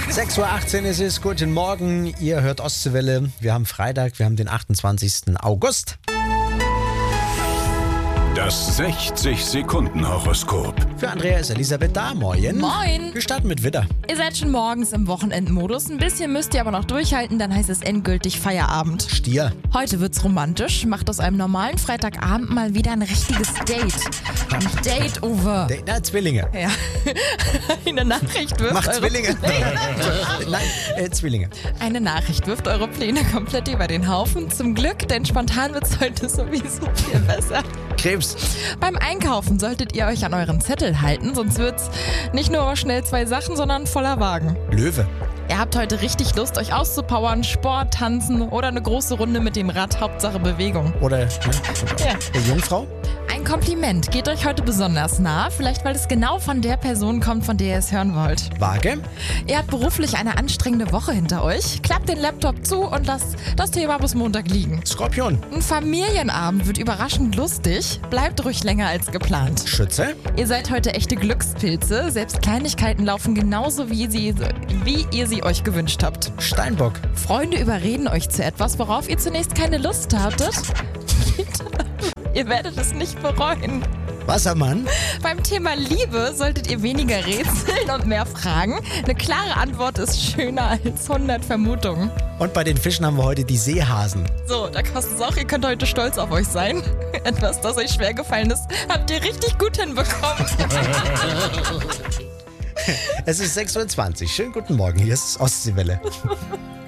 6:18 Uhr ist es. Guten Morgen. Ihr hört Ostseewelle. Wir haben Freitag, wir haben den 28. August. Das 60-Sekunden-Horoskop. Für Andrea ist Elisabeth da. Moin. Moin. Wir starten mit Widder. Ihr seid schon morgens im Wochenendmodus. Ein bisschen müsst ihr aber noch durchhalten, dann heißt es endgültig Feierabend. Stier. Heute wird's romantisch. Macht aus einem normalen Freitagabend mal wieder ein richtiges Date. Ein Date-Over. Zwillinge. Ja. Eine Nachricht wirft Macht eure Zwillinge. Nein, Zwillinge. Eine Nachricht wirft eure Pläne komplett über den Haufen. Zum Glück, denn spontan wird's heute sowieso viel besser. Krebs. Beim Einkaufen solltet ihr euch an euren Zettel halten, sonst wird's nicht nur schnell 2 Sachen, sondern voller Wagen. Löwe. Ihr habt heute richtig Lust, euch auszupowern, Sport, tanzen oder eine große Runde mit dem Rad, Hauptsache Bewegung. Oder Ja. Jungfrau. Ein Kompliment geht euch heute besonders nah, vielleicht weil es genau von der Person kommt, von der ihr es hören wollt. Waage. Ihr habt beruflich eine anstrengende Woche hinter euch, klappt den Laptop zu und lasst das Thema bis Montag liegen. Skorpion. Ein Familienabend wird überraschend lustig, bleibt ruhig länger als geplant. Schütze. Ihr seid heute echte Glückspilze, selbst Kleinigkeiten laufen genauso, wie ihr sie euch gewünscht habt. Steinbock. Freunde überreden euch zu etwas, worauf ihr zunächst keine Lust hattet. Ihr werdet es nicht bereuen. Wassermann. Beim Thema Liebe solltet ihr weniger rätseln und mehr fragen. Eine klare Antwort ist schöner als 100 Vermutungen. Und bei den Fischen haben wir heute die Seehasen. So, da kostet es auch, ihr könnt heute stolz auf euch sein. Etwas, das euch schwer gefallen ist, habt ihr richtig gut hinbekommen. Es ist 6:20 Uhr. Schönen guten Morgen. Hier ist Ostseewelle.